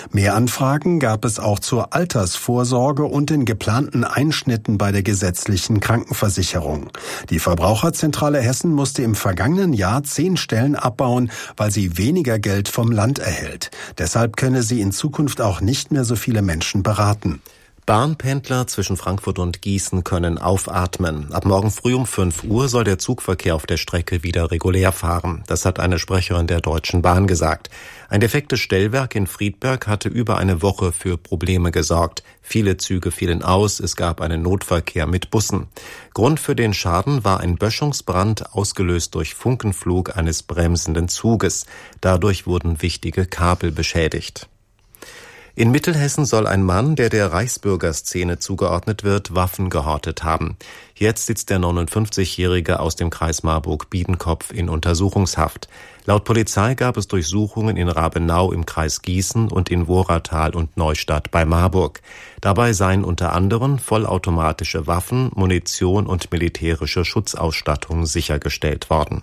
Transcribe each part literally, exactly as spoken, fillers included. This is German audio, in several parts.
Mehr Anfragen gab es auch zur Altersvorsorge und den geplanten Einschnitten bei der gesetzlichen Krankenversicherung. Die Verbraucherzentrale Hessen musste im vergangenen Jahr zehn Stellen abbauen, weil sie weniger Geld vom Land erhält. Deshalb könne sie in Zukunft auch nicht mehr so viele Menschen beraten. Bahnpendler zwischen Frankfurt und Gießen können aufatmen. Ab morgen früh um fünf Uhr soll der Zugverkehr auf der Strecke wieder regulär fahren. Das hat eine Sprecherin der Deutschen Bahn gesagt. Ein defektes Stellwerk in Friedberg hatte über eine Woche für Probleme gesorgt. Viele Züge fielen aus, es gab einen Notverkehr mit Bussen. Grund für den Schaden war ein Böschungsbrand, ausgelöst durch Funkenflug eines bremsenden Zuges. Dadurch wurden wichtige Kabel beschädigt. In Mittelhessen soll ein Mann, der der Reichsbürgerszene zugeordnet wird, Waffen gehortet haben. Jetzt sitzt der neunundfünfzigjährige aus dem Kreis Marburg-Biedenkopf in Untersuchungshaft. Laut Polizei gab es Durchsuchungen in Rabenau im Kreis Gießen und in Woratal und Neustadt bei Marburg. Dabei seien unter anderem vollautomatische Waffen, Munition und militärische Schutzausstattung sichergestellt worden.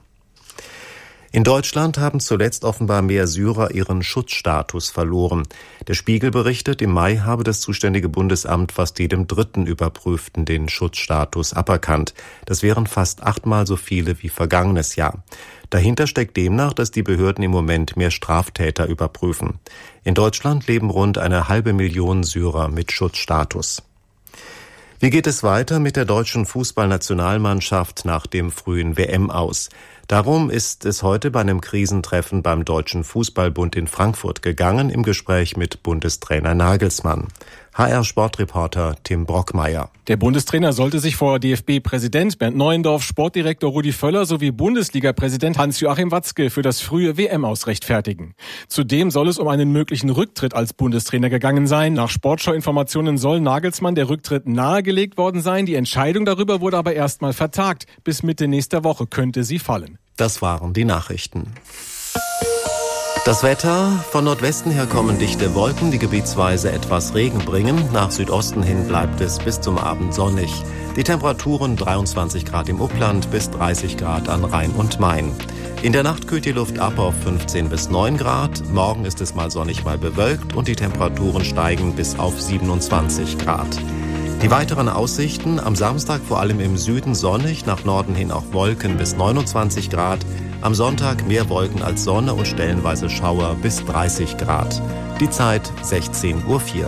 In Deutschland haben zuletzt offenbar mehr Syrer ihren Schutzstatus verloren. Der Spiegel berichtet, im Mai habe das zuständige Bundesamt fast jedem dritten Überprüften den Schutzstatus aberkannt. Das wären fast achtmal so viele wie vergangenes Jahr. Dahinter steckt demnach, dass die Behörden im Moment mehr Straftäter überprüfen. In Deutschland leben rund eine halbe Million Syrer mit Schutzstatus. Wie geht es weiter mit der deutschen Fußballnationalmannschaft nach dem frühen W M-Aus? Darum ist es heute bei einem Krisentreffen beim Deutschen Fußballbund in Frankfurt gegangen, im Gespräch mit Bundestrainer Nagelsmann. H R-Sportreporter Tim Brockmeier. Der Bundestrainer sollte sich vor D F B-Präsident Bernd Neuendorf, Sportdirektor Rudi Völler sowie Bundesliga-Präsident Hans-Joachim Watzke für das frühe W M-Aus rechtfertigen. Zudem soll es um einen möglichen Rücktritt als Bundestrainer gegangen sein. Nach Sportschau-Informationen soll Nagelsmann der Rücktritt nahegelegt worden sein. Die Entscheidung darüber wurde aber erstmal vertagt. Bis Mitte nächster Woche könnte sie fallen. Das waren die Nachrichten. Das Wetter: Von Nordwesten her kommen dichte Wolken, die gebietsweise etwas Regen bringen. Nach Südosten hin bleibt es bis zum Abend sonnig. Die Temperaturen dreiundzwanzig Grad im Upland bis dreißig Grad an Rhein und Main. In der Nacht kühlt die Luft ab auf fünfzehn bis neun Grad. Morgen ist es mal sonnig, mal bewölkt und die Temperaturen steigen bis auf siebenundzwanzig Grad. Die weiteren Aussichten: am Samstag vor allem im Süden sonnig, nach Norden hin auch Wolken bis neunundzwanzig Grad. Am Sonntag mehr Wolken als Sonne und stellenweise Schauer bis dreißig Grad. Die Zeit sechzehn Uhr vier.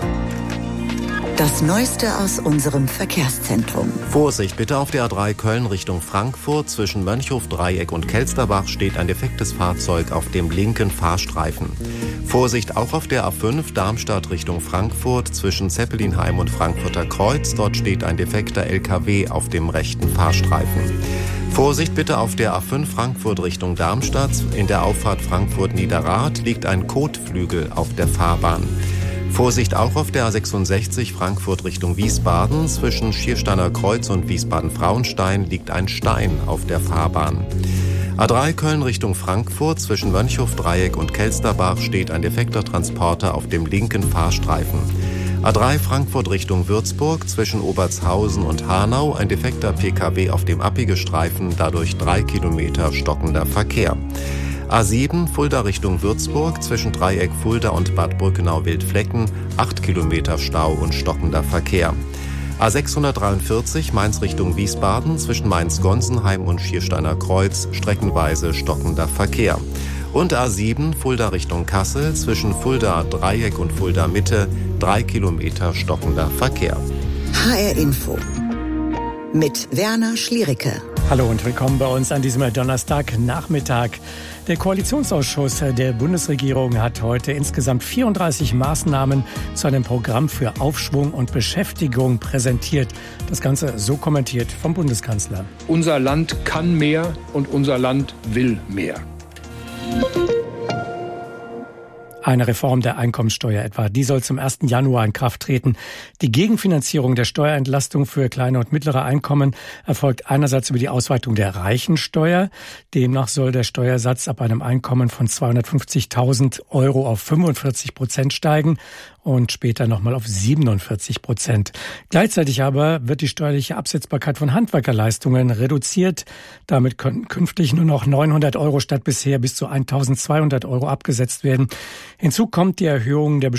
Das Neueste aus unserem Verkehrszentrum. Vorsicht bitte auf der A drei Köln Richtung Frankfurt. Zwischen Mönchhof, Dreieck und Kelsterbach steht ein defektes Fahrzeug auf dem linken Fahrstreifen. Vorsicht auch auf der A fünf Darmstadt Richtung Frankfurt. Zwischen Zeppelinheim und Frankfurter Kreuz. Dort steht ein defekter L K W auf dem rechten Fahrstreifen. Vorsicht bitte auf der A fünf Frankfurt Richtung Darmstadt. In der Auffahrt Frankfurt-Niederrad liegt ein Kotflügel auf der Fahrbahn. Vorsicht auch auf der A sechsundsechzig Frankfurt Richtung Wiesbaden. Zwischen Schiersteiner Kreuz und Wiesbaden-Frauenstein liegt ein Stein auf der Fahrbahn. A drei Köln Richtung Frankfurt. Zwischen Mönchhof, Dreieck und Kelsterbach steht ein defekter Transporter auf dem linken Fahrstreifen. A drei Frankfurt Richtung Würzburg. Zwischen Obertshausen und Hanau ein defekter P K W auf dem Abbiegestreifen, dadurch drei Kilometer stockender Verkehr. A sieben Fulda Richtung Würzburg, zwischen Dreieck Fulda und Bad Brückenau-Wildflecken, acht Kilometer Stau und stockender Verkehr. A sechshundertdreiundvierzig Mainz Richtung Wiesbaden, zwischen Mainz-Gonsenheim und Schiersteiner Kreuz, streckenweise stockender Verkehr. Und A sieben Fulda Richtung Kassel, zwischen Fulda Dreieck und Fulda Mitte, drei Kilometer stockender Verkehr. H R Info mit Werner Schliericke. Hallo und willkommen bei uns an diesem Donnerstagnachmittag. Der Koalitionsausschuss der Bundesregierung hat heute insgesamt vierunddreißig Maßnahmen zu einem Programm für Aufschwung und Beschäftigung präsentiert. Das Ganze so kommentiert vom Bundeskanzler. Unser Land kann mehr und unser Land will mehr. Eine Reform der Einkommensteuer etwa, die soll zum ersten Januar in Kraft treten. Die Gegenfinanzierung der Steuerentlastung für kleine und mittlere Einkommen erfolgt einerseits über die Ausweitung der Reichensteuer. Demnach soll der Steuersatz ab einem Einkommen von zweihundertfünfzigtausend Euro auf fünfundvierzig Prozent steigen und später nochmal auf siebenundvierzig Prozent. Gleichzeitig aber wird die steuerliche Absetzbarkeit von Handwerkerleistungen reduziert. Damit können künftig nur noch neunhundert Euro statt bisher bis zu eintausendzweihundert Euro abgesetzt werden. Hinzu kommt die Erhöhung der